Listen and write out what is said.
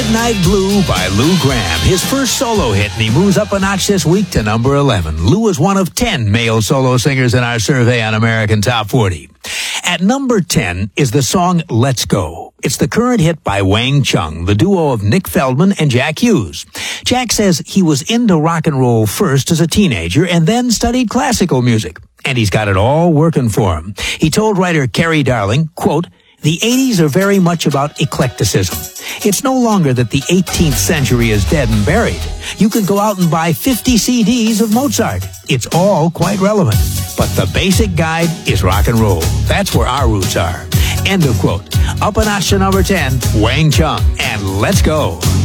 Midnight Blue by Lou Gramm, his first solo hit, and he moves up a notch this week to number 11. Lou is one of 10 male solo singers in our survey on American Top 40. At number 10 is the song Let's Go. It's the current hit by Wang Chung, the duo of Nick Feldman and Jack Hughes. Jack says he was into rock and roll first as a teenager and then studied classical music. And he's got it all working for him. He told writer Kerry Darling, quote, "The 80s are very much about eclecticism. It's no longer that the 18th century is dead and buried. You could go out and buy 50 CDs of Mozart. It's all quite relevant. But the basic guide is rock and roll. That's where our roots are." End of quote. Up a notch to number 10, Wang Chung, and Let's Go.